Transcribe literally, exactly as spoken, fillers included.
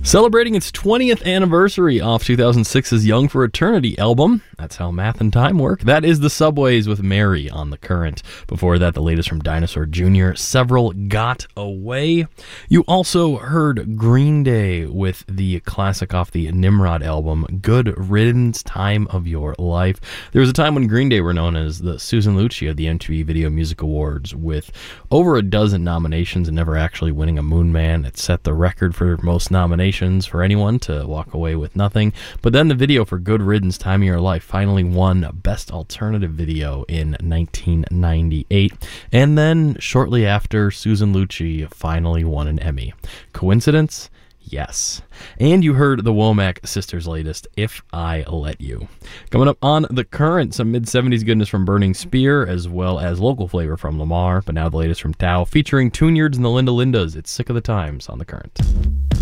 Celebrating its twentieth anniversary off two thousand six's Young for Eternity album. That's how math and time work. That is the Subways with Mary on The Current. Before that, the latest from Dinosaur Junior, Several Got Away. You also heard Green Day with the classic off the Nimrod album, Good Riddance, Time of Your Life. There was a time when Green Day were known as the Susan Lucci of the M T V Video Music Awards, with over a dozen nominations and never actually winning a Moon Man. It set the record for most nominations for anyone to walk away with nothing. But then the video for Good Riddance, Time of Your Life finally won Best Alternative Video in nineteen ninety-eight. And then shortly after, Susan Lucci finally won an Emmy. Coincidence? Yes. And you heard the Womack Sisters' latest, If I Let You. Coming up on The Current, some mid-seventies goodness from Burning Spear, as well as local flavor from Lamar, but now the latest from Tao, featuring Tune Yards and the Linda Lindas. It's Sick of the Times on The Current.